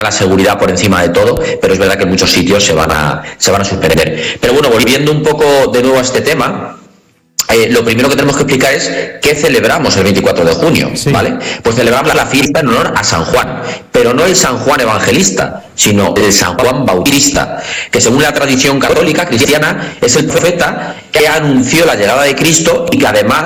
la seguridad por encima de todo, pero es verdad que en muchos sitios se van a suspender. Pero bueno, volviendo un poco de nuevo a este tema, lo primero que tenemos que explicar es qué celebramos el 24 de junio, sí. ¿Vale? Pues celebramos la fiesta en honor a San Juan, pero no el San Juan evangelista, sino el San Juan Bautista, que según la tradición católica cristiana es el profeta que anunció la llegada de Cristo y que además